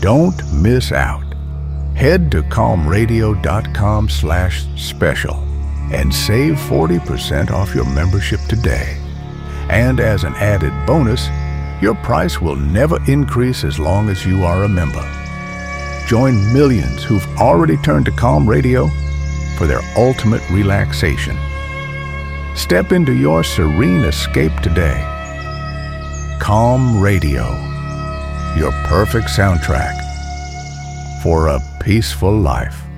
Don't miss out. Head to calmradio.com/special and save 40% off your membership today. And as an added bonus, your price will never increase as long as you are a member. Join millions who've already turned to Calm Radio for their ultimate relaxation. Step into your serene escape today. Calm Radio, your perfect soundtrack for a peaceful life.